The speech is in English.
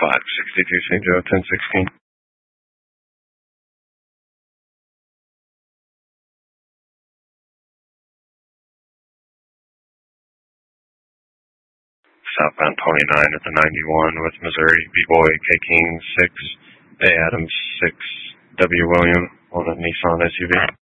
562 St. Joe 1016. Southbound 29 at the 91 with Missouri, B-Boy, K-King 6, A. Adams 6, W. William on a Nissan SUV.